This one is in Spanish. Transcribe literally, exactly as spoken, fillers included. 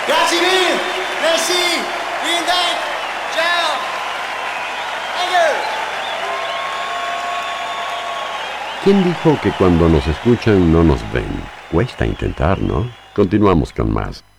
Grazie mille. Merci. Vielen Dank. Ciao. Thank you. ¿Quién dijo que cuando nos escuchan no nos ven? Cuesta intentar, ¿no? Continuamos con más.